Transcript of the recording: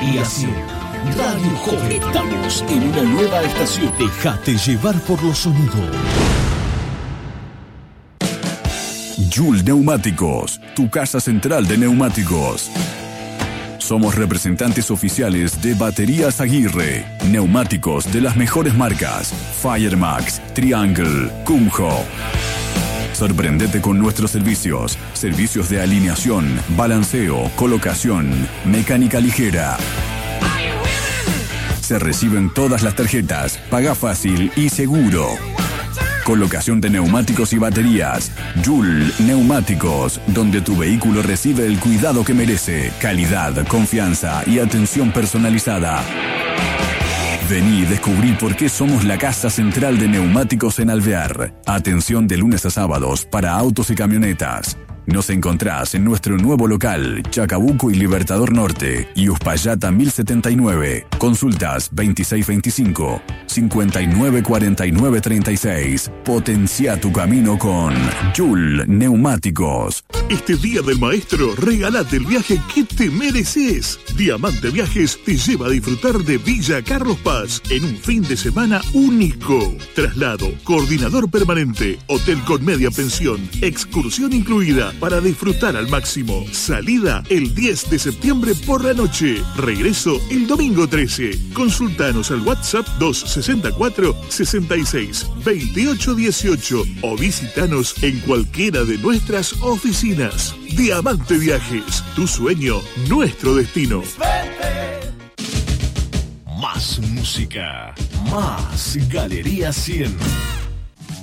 Galería 100. Radio Joven. Estamos en una nueva estación. Déjate llevar por los sonidos. Joule Neumáticos, tu casa central de neumáticos. Somos representantes oficiales de Baterías Aguirre. Neumáticos de las mejores marcas: Firemax, Triangle, Kumho. Sorprendete con nuestros servicios. Servicios de alineación, balanceo, colocación, mecánica ligera. Se reciben todas las tarjetas, paga fácil y seguro. Colocación de neumáticos y baterías. Joule Neumáticos, donde tu vehículo recibe el cuidado que merece. Calidad, confianza y atención personalizada. Vení y descubrí por qué somos la casa central de neumáticos en Alvear. Atención de lunes a sábados para autos y camionetas. Nos encontrás en nuestro nuevo local, Chacabuco y Libertador Norte, y Uspallata 1079. Consultas 2625-594936. Potencia tu camino con Joule Neumáticos. Este Día del Maestro, regálate el viaje que te mereces. Diamante Viajes te lleva a disfrutar de Villa Carlos Paz en un fin de semana único. Traslado, coordinador permanente, hotel con media pensión, excursión incluida para disfrutar al máximo. Salida el 10 de septiembre por la noche. Regreso el domingo 13. Consultanos al WhatsApp 264-66-2818 o visitanos en cualquiera de nuestras oficinas. Diamante Viajes, tu sueño, nuestro destino. Más música, más Galería 100.